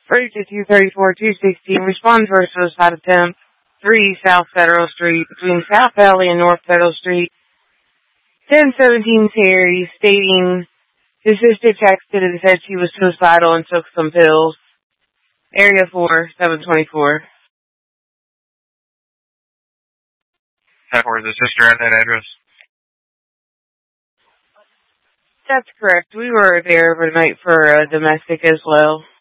3234-216, respond to a suicide attempt, 3 South Federal Street, between South Valley and North Federal Street. 1017 Terry, stating his sister texted and said she was suicidal and took some pills. Area 4, 724. Where's the sister at that address? That's correct. We were there overnight for domestic as well.